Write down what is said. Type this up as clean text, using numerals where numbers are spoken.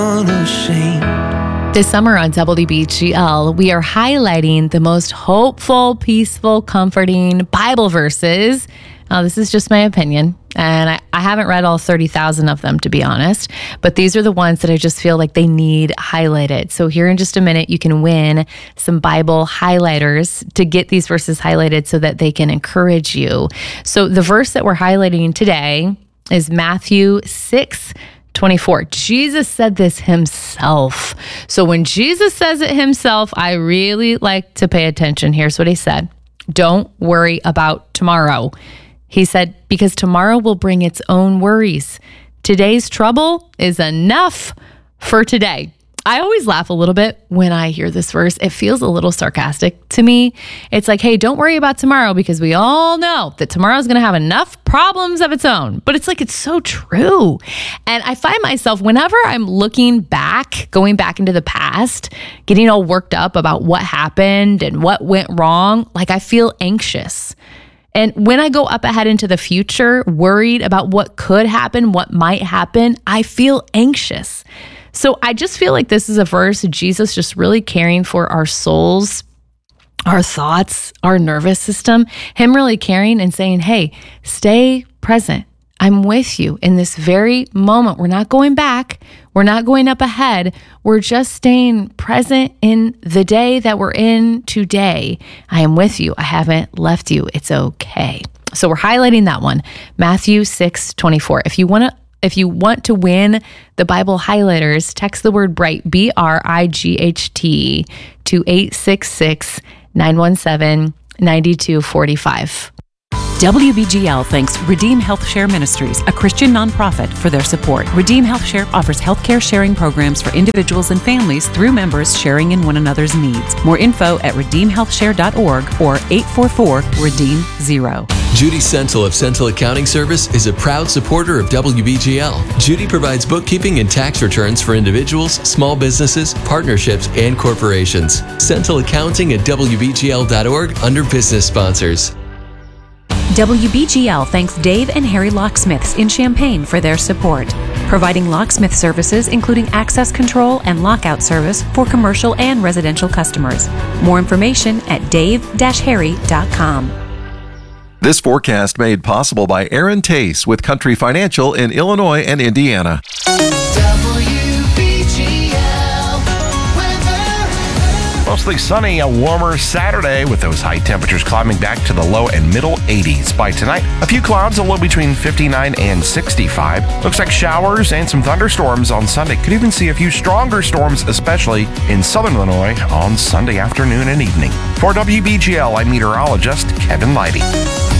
unashamed. This summer on WBGL, we are highlighting the most hopeful, peaceful, comforting Bible verses. Now, this is just my opinion, and I haven't read all 30,000 of them, to be honest, but these are the ones that I just feel like they need highlighted. So here in just a minute, you can win some Bible highlighters to get these verses highlighted so that they can encourage you. So the verse that we're highlighting today is Matthew 6:24. Jesus said this himself. So when Jesus says it himself, I really like to pay attention. Here's what he said. Don't worry about tomorrow. He said, because tomorrow will bring its own worries. Today's trouble is enough for today. I always laugh a little bit when I hear this verse. It feels a little sarcastic to me. It's like, hey, don't worry about tomorrow because we all know that tomorrow's going to have enough problems of its own. But it's like, it's so true. And I find myself, whenever I'm looking back, going back into the past, getting all worked up about what happened and what went wrong, like I feel anxious. And when I go up ahead into the future, worried about what could happen, what might happen, I feel anxious. So I just feel like this is a verse, Jesus just really caring for our souls, our thoughts, our nervous system, him really caring and saying, hey, stay present. I'm with you in this very moment. We're not going back. We're not going up ahead. We're just staying present in the day that we're in today. I am with you. I haven't left you. It's okay. So we're highlighting that one, Matthew 6:24. If you want to win the Bible highlighters, text the word BRIGHT, BRIGHT, to 866-917-9245. WBGL thanks Redeem Health Share Ministries, a Christian nonprofit, for their support. Redeem Health Share offers healthcare sharing programs for individuals and families through members sharing in one another's needs. More info at redeemhealthshare.org or 844-REDEEM-0. Judy Sentel of Sentel Accounting Service is a proud supporter of WBGL. Judy provides bookkeeping and tax returns for individuals, small businesses, partnerships, and corporations. Sentel Accounting at WBGL.org under business sponsors. WBGL thanks Dave and Harry Locksmiths in Champaign for their support, providing locksmith services including access control and lockout service for commercial and residential customers. More information at dave-harry.com. This forecast made possible by Aaron Tace with Country Financial in Illinois and Indiana. Mostly sunny, a warmer Saturday with those high temperatures climbing back to the low and middle 80s. By tonight, a few clouds, a low between 59 and 65. Looks like showers and some thunderstorms on Sunday. Could even see a few stronger storms, especially in southern Illinois on Sunday afternoon and evening. For WBGL, I'm meteorologist Kevin Leidy.